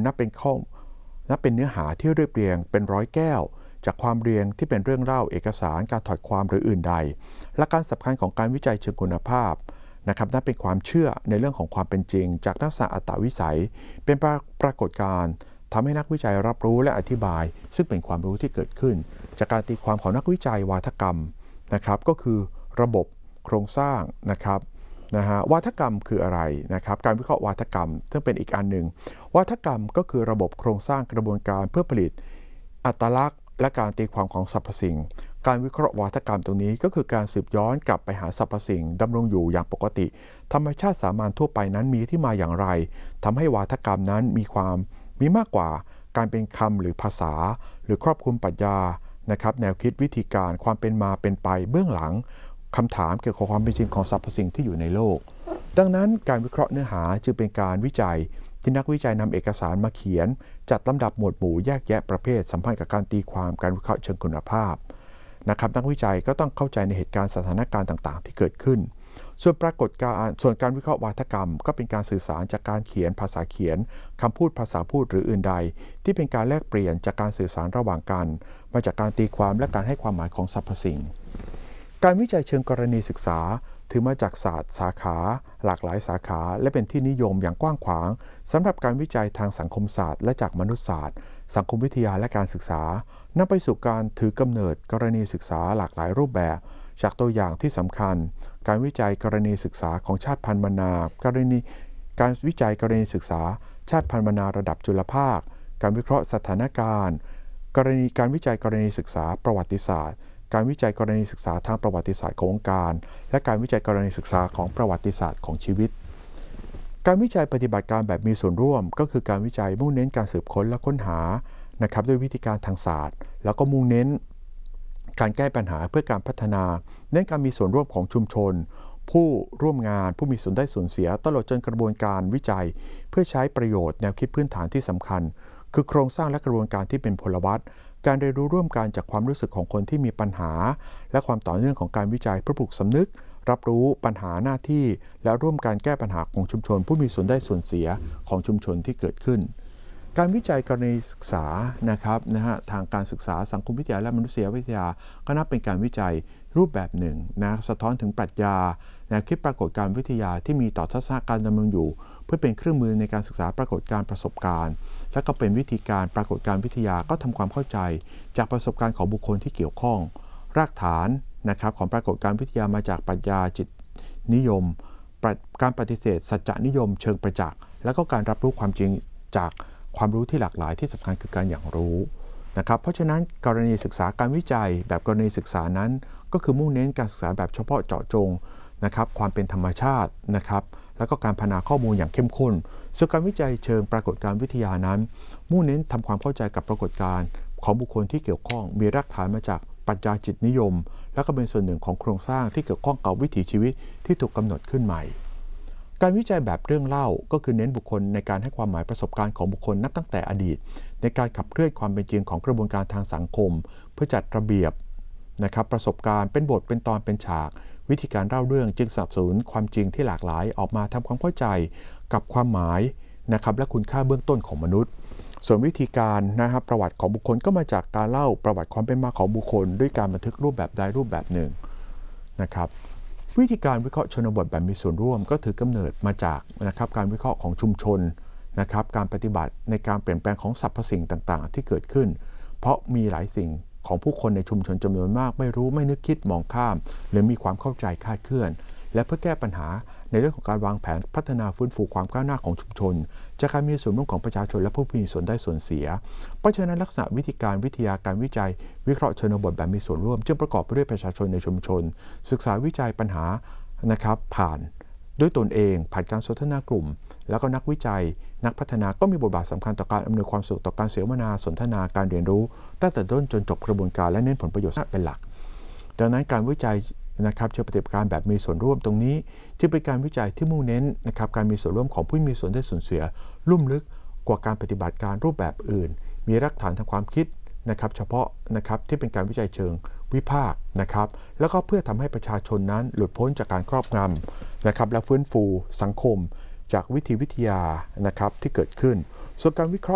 นับเป็นเนื้อหาที่เรียบเรียงเป็นร้อยแก้วจากความเรียงที่เป็นเรื่องเล่าเอกสารการถอดความหรืออื่นใดและการสำคัญของการวิจัยเชิงคุณภาพนะครับนั่นเป็นความเชื่อในเรื่องของความเป็นจริงจากนักศึกษาอัตวิสัยเป็นปรากฏการณ์ทำให้นักวิจัยรับรู้และอธิบายซึ่งเป็นความรู้ที่เกิดขึ้นจากการตีความของนักวิจัยวาทกรรมนะครับก็คือระบบโครงสร้างนะครับวาทกรรมคืออะไรนะครับการวิเคราะห์วาทกรรมซึ่งเป็นอีกอันหนึ่งวาทกรรมก็คือระบบโครงสร้างกระบวนการเพื่อผลิตอัตลักษณ์และการตีความของสรรพสิ่งการวิเคราะห์วาทกรรมตรงนี้ก็คือการสืบย้อนกลับไปหาสรรพสิ่งดำรงอยู่อย่างปกติธรรมชาติสามัญทั่วไปนั้นมีที่มาอย่างไรทำให้วาทกรรมนั้นมีมากกว่าการเป็นคำหรือภาษาหรือครอบคลุมปรัชญานะครับแนวคิดวิธีการความเป็นมาเป็นไปเบื้องหลังคำถามเกี่ยวกับความเป็นจริงของสรรพสิ่งที่อยู่ในโลกดังนั้นการวิเคราะห์เนื้อหาจึงเป็นการวิจัยที่นักวิจัยนำเอกสารมาเขียนจัดลำดับหมวดหมู่แยกแยะประเภทสัมพันธ์กับการตีความการวิเคราะห์เชิงคุณภาพนะครับนักวิจัยก็ต้องเข้าใจในเหตุการณ์สถานการณ์ต่างๆที่เกิดขึ้นส่วนการวิเคราะห์วาทกรรมก็เป็นการสื่อสารจากการเขียนภาษาเขียนคำพูดภาษาพูดหรืออื่นใดที่เป็นการแลกเปลี่ยนจากการสื่อสารระหว่างกันมาจากการตีความและการให้ความหมายของสรรพสิ่งการวิจัยเชิงกรณีศึกษาถือมาจากศาสตร์สาขาหลากหลายสาขาและเป็นที่นิยมอย่างกว้างขวางสำหรับการวิจัยทางสังคมศาสตร์และจากมนุษยศาสตร์สังคมวิทยาและการศึกษานำไปสู่การถือกำเนิดกรณีศึกษาหลากหลายรูปแบบจากตัวอย่างที่สำคัญการวิจัยกรณีศึกษาของชาติพันธุ์บรรณาการวิจัยกรณีศึกษาชาติพันธุ์บรรณาระดับจุลภาคการวิเคราะห์สถานการณ์การวิจัยกรณีศึกษาประวัติศาสตร์การวิจัยกรณีศึกษาทางประวัติศาสตร์ขององค์การและการวิจัยกรณีศึกษาของประวัติศาสตร์ของชีวิตการวิจัยปฏิบัติการแบบมีส่วนร่วมก็คือการวิจัยมุ่งเน้นการสืบค้นและค้นหานะครับด้วยวิธีการทางศาสตร์แล้วก็มุ่งเน้นการแก้ปัญหาเพื่อการพัฒนาเน้นการมีส่วนร่วมของชุมชนผู้ร่วมงานผู้มีส่วนได้ส่วนเสียตลอดจนกระบวนการวิจัยเพื่อใช้ประโยชน์แนวคิดพื้นฐานที่สำคัญคือโครงสร้างและกระบวนการที่เป็นพลวัตการเรียนรู้ร่วมกันจากความรู้สึกของคนที่มีปัญหาและความต่อเนื่องของการวิจัยเพื่อปลุกสำนึกรับรู้ปัญหาหน้าที่และร่วมการแก้ปัญหาของชุมชนผู้มีส่วนได้ส่วนเสียของชุมชนที่เกิดขึ้นการวิจัยกรณีศึกษานะครับทางการศึกษาสังคมวิทยาและมนุษยวิทยาก็นับเป็นการวิจัยรูปแบบหนึ่งสะท้อนถึงปรัชญาแนวคิดปรากฏการณ์วิทยาที่มีต่อทัศนคติการดำรงอยู่เพื่อเป็นเครื่องมือในการศึกษาปรากฏการณ์ประสบการณ์และก็เป็นวิธีการปรากฏการณ์วิทยาก็ทำความเข้าใจจากประสบการณ์ของบุคคลที่เกี่ยวข้องรากฐานนะครับของปรากฏการณ์วิทยามาจากปรัชญาจิตนิยมการปฏิเสธสัจจนิยมเชิงประจักษ์และก็การรับรู้ความจริงจากความรู้ที่หลากหลายที่สำคัญคือการอย่างรู้นะครับเพราะฉะนั้นกรณีศึกษาการวิจัยแบบกรณีศึกษานั้นก็คือมุ่งเน้นการศึกษาแบบเฉพาะเจาะจงนะครับความเป็นธรรมชาตินะครับแล้วก็การพัฒนาข้อมูลอย่างเข้มข้นส่วนการวิจัยเชิงปรากฏการณ์วิทยานั้นมุ่งเน้นทำความเข้าใจกับปรากฏการณ์ของบุคคลที่เกี่ยวข้องมีรากฐานมาจากปรัชญาจิตนิยมและก็เป็นส่วนหนึ่งของโครงสร้างที่เกี่ยวข้องกับวิถีชีวิตที่ถูกกำหนดขึ้นใหม่การวิจัยแบบเรื่องเล่าก็คือเน้นบุคคลในการให้ความหมายประสบการณ์ของบุคคลนับตั้งแต่อดีตในการขับเคลื่อนความเป็นจริงของกระบวนการทางสังคมเพื่อจัดระเบียบนะครับประสบการณ์เป็นบทเป็นตอนเป็นฉากวิธีการเล่าเรื่องจึงสนับสนุนความจริงที่หลากหลายออกมาทำความเข้าใจกับความหมายนะครับและคุณค่าเบื้องต้นของมนุษย์ส่วนวิธีการนะครับประวัติของบุคคลก็มาจากการเล่าประวัติความเป็นมาของบุคคลด้วยการบันทึกรูปแบบใดรูปแบบหนึ่งนะครับวิธีการวิเคราะห์ชนบทแบบมีส่วนร่วมก็ถือกำเนิดมาจากนะครับการวิเคราะห์ของชุมชนนะครับการปฏิบัติในการเปลี่ยนแปลงของสรรพสิ่งต่างๆที่เกิดขึ้นเพราะมีหลายสิ่งของผู้คนในชุมชนจำนวนมากไม่รู้ไม่นึกคิดมองข้ามหรือมีความเข้าใจคลาดเคลื่อนและเพื่อแก้ปัญหาในเรื่องของการวางแผนพัฒนาฟื้นฟูความก้าวหน้าของชุมชนจากการมีส่วนร่วมของประชาชนและผู้มีส่วนได้ส่วนเสียเพราะฉะนั้นลักษณะวิธีการวิทยาการวิจัยวิเคราะห์ชนบทแบบมีส่วนร่วมจึงประกอบไปด้วยประชาชนในชุมชนศึกษาวิจัยปัญหานะครับผ่านด้วยตนเองผ่านการสนทนากลุ่มแล้วก็นักวิจัยนักพัฒนาก็มีบทบาทสำคัญต่อการอำนวยความสะดวกต่อการเสวนาสนทนาการเรียนรู้ตั้งแต่ต้นจนจบกระบวนการและเน้นผลประโยชน์เป็นหลักดังนั้นการวิจัยนะครับเชิงปฏิบัติการแบบมีส่วนร่วมตรงนี้จึงเป็นการวิจัยที่มุ่งเน้นนะครับการมีส่วนร่วมของผู้มีส่วนได้ส่วนเสียลุ่มลึกกว่าการปฏิบัติการรูปแบบอื่นมีรากฐานทางความคิดนะครับเฉพาะนะครับที่เป็นการวิจัยเชิงวิพากษ์นะครับแล้วก็เพื่อทำให้ประชาชนนั้นหลุดพ้นจากการครอบงำนะครับและฟื้นฟูสังคมจากวิทยานะครับที่เกิดขึ้นส่วนการวิเคราะห์